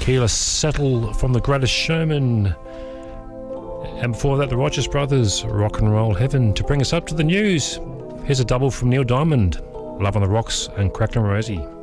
Keela Settle from The Greatest Showman. And before that, the Rogers Brothers, Rock and Roll Heaven. To bring us up to the news, here's a double from Neil Diamond, Love on the Rocks and Cracked and Rosie.